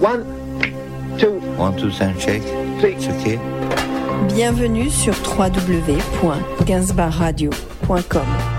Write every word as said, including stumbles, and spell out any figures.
One, two, One, two, three, check. three. It's okay. Bienvenue sur w w w point gainsbourg radio point com.